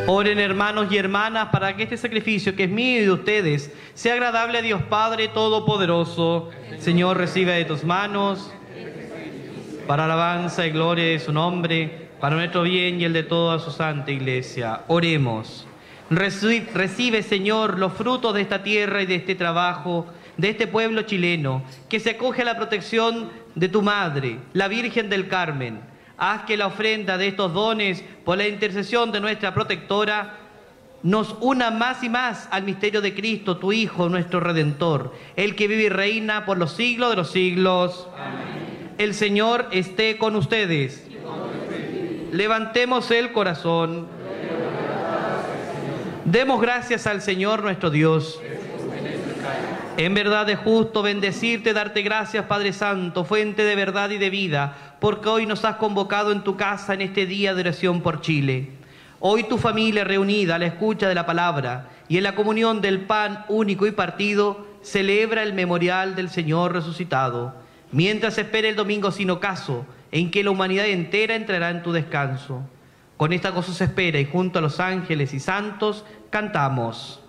Oren, hermanos y hermanas, para que este sacrificio que es mío y de ustedes sea agradable a Dios Padre Todopoderoso. Señor, recibe de tus manos, para alabanza y gloria de su nombre, para nuestro bien y el de toda su santa Iglesia. Oremos. Recibe, Señor, los frutos de esta tierra y de este trabajo, de este pueblo chileno, que se acoge a la protección de tu Madre, la Virgen del Carmen. Haz que la ofrenda de estos dones, por la intercesión de nuestra protectora, nos una más y más al misterio de Cristo, tu Hijo, nuestro Redentor, el que vive y reina por los siglos de los siglos. Amén. El Señor esté con ustedes. Levantemos el corazón. Demos gracias al Señor nuestro Dios. En verdad es justo bendecirte, darte gracias, Padre Santo, fuente de verdad y de vida, porque hoy nos has convocado en tu casa en este día de oración por Chile. Hoy tu familia reunida a la escucha de la palabra y en la comunión del pan único y partido celebra el memorial del Señor resucitado, mientras espera el domingo sin ocaso, en que la humanidad entera entrará en tu descanso. Con esta gozosa espera y junto a los ángeles y santos cantamos.